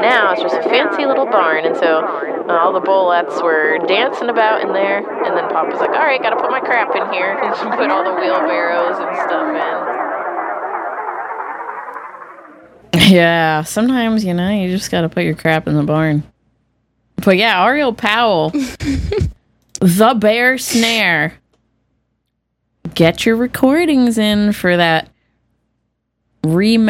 now it's just a fancy little barn. And so all the Bolettes were dancing about in there. And then Pop was like, all right, got to put my crap in here. And she put all the wheelbarrows and stuff in. Yeah, sometimes, you just got to put your crap in the barn. But yeah, Ariel Powell, The Bear Snare. Get your recordings in for that remake.